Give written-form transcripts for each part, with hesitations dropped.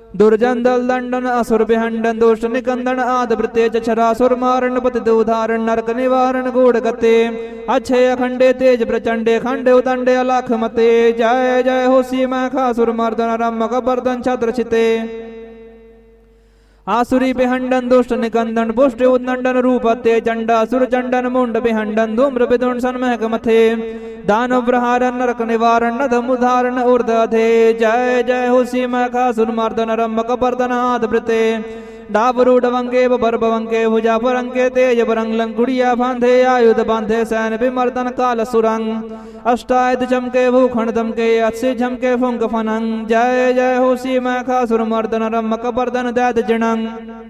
दुर्जन दल दंडन असुर विहंडन दुष्ट निकंदन आद वृत्ते चरासुर मारण पतित उदाहरण नरक निवारण गूढ़ गते अच्छे अखंडे तेज प्रचंडे खंडे उदंडे अलख मते जय जय हो सीमा खासुर मर्दन रमक बर्दन छत्र छिते आसुरी विहंडन दुष्ट निकंदन पुष्ट उदंडन रूपते चंडासुर चंडन मुंड विहंडन धूम्र विदुन सन्महक मथे दानव प्रहारन नरक निवारण नधम उदाहरण ऊर्धे जय जय हो सीमा खासुर मर्दन रमक बर्दन आद वृते डाबरूढ़ वंके बरबवंके भुजा परंके तेज बरंग लंकुड़िया बांधे आयुध बांधे सैन विमर्दन काल सुरंग अष्टायुध चमके भूखंड दमके अस्सी झमके फुंक फनंग जय जय हो सीमा खासुर मर्दन रमक बर्दन दैत जिणंग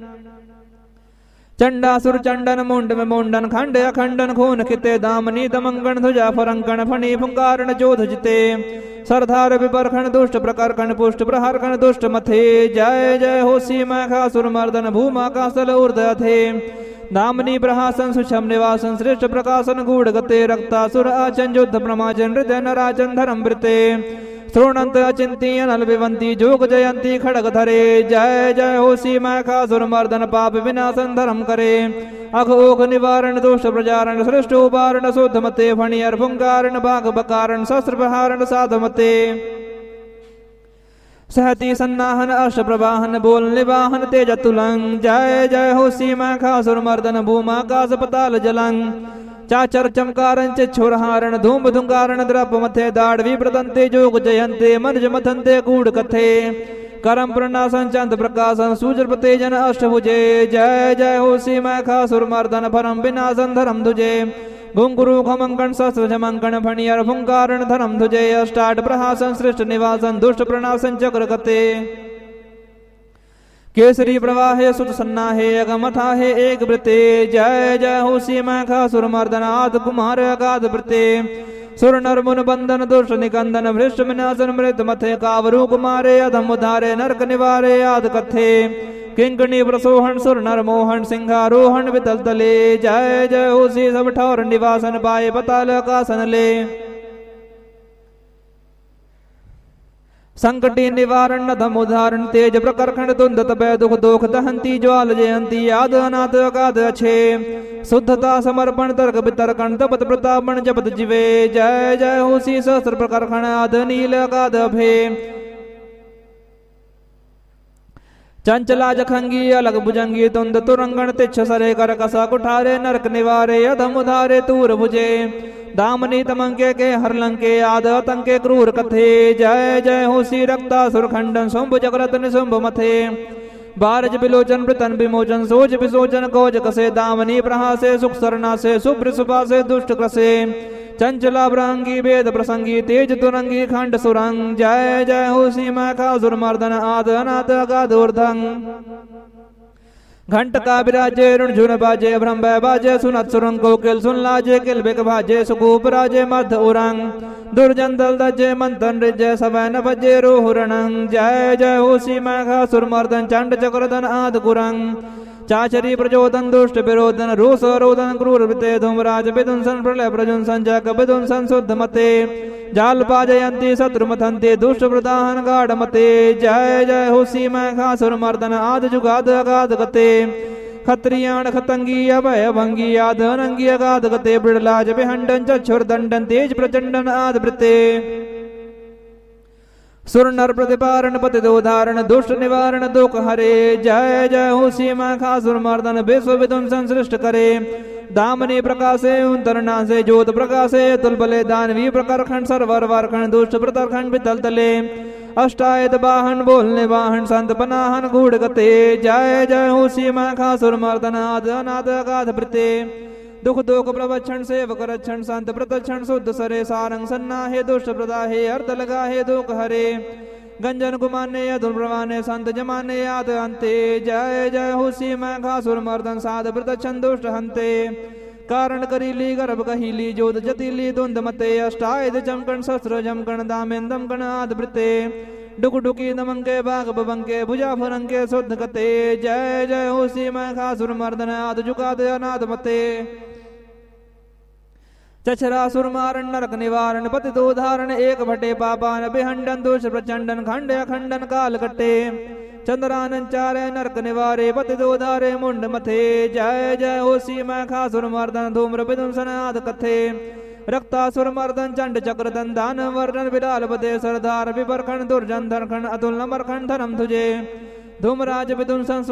चंडासुर चंडन मुंड में मुंडन खंड अखंडन खून खिते दामनी दमंगन ध्वजा फरंकन फणी फुंकारण जोध जिते सरदार विपरखण दुष्ट प्रकरखण पुष्ट प्रहरखण दुष्ट मथे जय जय हो सीमा खासुर मर्दन भूमा कासल ऊर्ध्वे दामनी प्रहासन सुषम निवासन श्रेष्ठ प्रकाशन गूढ़ गते रक्तासुर आचन युद्ध प्रमाचन हृदय नराचन धर्म वृते श्रोणंत अचिंती अनल विवंती जोग जयंती खड़ग धरे जय जय हो सीमा खासुर मर्दन पाप विनाशन धर्म करे अघ ओघ निवारण दोष प्रजारण श्रेष्ठ उबारण शुद्ध मते फणियर फुंकारण बाघ बकारण शस्त्र प्रहारण साध मते सहती सन्नाहन अष्ट प्रवाहन बोल निवाहन तेज तुलंग जय जय हो सीमा खासुर मर्दन भूमाकाश पताल जलंग चाचर चमकारण चिच्छुरहारण धूम धुंकारण द्रप मथे दाड़वी प्रदंते जोग जयंते मनज मथंते गूढ़ कथे करम प्रणासन चंद प्रकाशन सूजर तेजन अष्टभुजे जय जय हो सीमा खासुर मर्दन भरम विनाशन धर्म दुजे घुंगुरु खमंकन शस्त्र जमंकन फणियर फुंकारण धर्म दुजे अष्टाट प्रहासन श्रेष्ठ निवासन दुष्ट प्रणासन चक्र कते केसरी प्रवाहे सुत सन्नाहे अगमथाहे एक वृते जय जय हो सीमा खासुर मर्दन आद कुमार अगाध वृते सुर नर मुन बंधन दुष्ट निकंदन भ्रष्ट विनाशन मृत मथे कावरु कुमारे अधम उधारे नरक निवारे आद कथे किंकणी प्रसोहन सुर नर मोहन सिंहारोहण वितल तले जय जय हो सी सब ठौर निवासन पाए पताल आकासन ले संकटी निवारण नधम उदाहरण तेज प्रकरखंड दुंद तबे दुख दोख दहंती ज्वाल जयंती आद अनाथ अगाध अच्छे शुद्धता समर्पण तर्क वितर्कण तपत प्रतापण जपत जीवे जय जय हो सी सहस्र प्रकरखण आद नील अगाध अभे चंचला जखंगी अलग भुजंगी तुंद तुरंगण तिच्छ सरे कर कसा कुठारे नरक निवारे अधम उधारे तूर भुजे दामनी तमंके के हरलंके आद तंके क्रूर कथे जय जय हो सी रक्ता सुरखंडन शुंभ जगरत निशुंभ मथे बारज बिलोचन प्रतन विमोचन सोच विसोचन कोज कसे दामनी प्रहासे सुख सरना से शुभ्र सुभा से दुष्ट कसे चंचला ब्रंगी वेद प्रसंगी तेज तुरंगी खंड सुरंग जय जय हो सीमा खासुर मर्दन आद अनाथ अगाध ऊर्ध्वं घंट का विराजे ऋणझुन बाजे भ्रम बाजे सुनत सुरंग कोकिल सुन लाजे किल बिक भाजे सुकूप राजे मध्य उरंग दुर्जन दल दजे मंथन रिजय सवैन भजे रोहुरणंग जय जय हो सीमा खासुर मर्दन चंड चक्रधन आद कुरंग चाचरी प्रचोदन दुष्ट विरोधन रोष रोदन क्रूर विते धूमराज विदुंसन प्रलय प्रजुंसन जग विदुंसन शुद्ध मते जाल पाजयंती शत्रु मथंते दुष्ट प्रदाहन गाढ़ मते जय जय हो सीमा खासुर मर्दन आद जुगाद अगाध गते खत्रियाण खतंगी अभय भंगी आद अनंगी अगाध गते बिड़लाज विहंडन चक्षुर दंडन तेज प्रचंडन आद वृते सुर नर प्रतिपारण पतित उदाहरण दुष्ट निवारण दुख हरे जय जय हो सीमा खासुर मर्दन विश्व विध्वंसन सृष्ट करे दामनी प्रकाशे उन्तरणा से ज्योत प्रकाशे तुलबले दानवी प्रकरखंड सर्वर वारखंड दुष्ट प्रतरखंड वितल तले अष्टायत वाहन बोलने वाहन संत पनाहन गूढ़ गते जय जय हो सीमा खासुर मर्दन आद अनाथ अगाध वृते दुख दोख प्रवक्षण सेवक रक्षण संत प्रतक्षण शुद्ध सरे सारंग सन्ना हे दुष्ट प्रदाहे अर्थ लगा हे दुख हरे गंजन गुमाने अधुर प्रमाने संत जमाने याद अंते जय जय हो सीमा खासुर मर्दन साध प्रतक्षण दुष्ट हंते कारण करीली गर्भ कहीली जोत जतीली धुंध मते अष्टायद चमकण शस्त्र जमकण दामेन दमकण आद वृते डुक डुकी दमंके बाघ बबंके भुजा फरंके शुद्ध कते जय जय हो सीमा खासुर मर्दन आद जुगाद अनाद मते चछरासुर मारण नरक निवारण पतित उदाहरण एक भटे पापान विहंडन दोष प्रचंडन खंड अखंडन काल कटे चंद्रानन चारे नरक निवारे पति दोधारे मुंड मथे जय जय होसी मैं खासुर मर्दन धूम्र विदुंसन आद कथे रक्तासुर मर्दन चंड चक्र दंदान वर्णन विडाल बदे सरदार विपरखंड दुर्जन धरखंड अतुल नमरखंड धर्म तुझे धूमराज विदुंसन